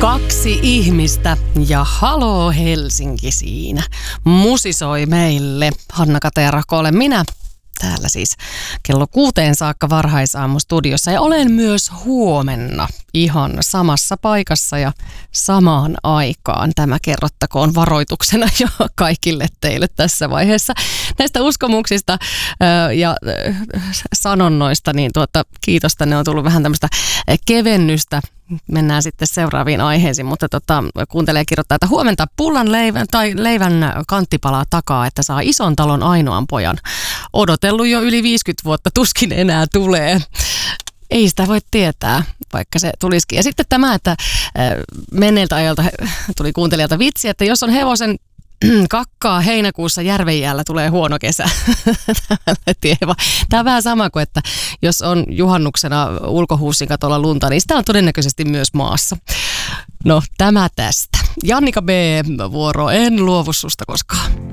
Kaksi ihmistä ja haloo Helsinki siinä. Musisoi meille. Hanna Kateerako olen minä. Täällä siis kello 6 saakka varhaisaamu-studiossa. Ja olen myös huomenna ihan samassa paikassa ja samaan aikaan. Tämä kerrottakoon varoituksena jo kaikille teille tässä vaiheessa. Näistä uskomuksista ja sanonnoista, niin kiitosta, ne on tullut vähän tämmöistä kevennystä. Mennään sitten seuraaviin aiheisiin, mutta kuuntelee kirjoittaa, että huomenta pullan leivän kanttipalaa takaa, että saa ison talon ainoan pojan. Odotellut jo yli 50 vuotta, tuskin enää tulee. Ei sitä voi tietää, vaikka se tulisikin. Ja sitten tämä, että menneeltä ajalta tuli kuuntelijalta vitsi, että jos on hevosen kakkaa heinäkuussa järvenjäällä, tulee huono kesä. Tämä on vähän sama kuin, että jos on juhannuksena ulkohuussin katolla lunta, niin sitä on todennäköisesti myös maassa. No, tämä tästä. Jannika B. vuoro, en luovu susta koskaan.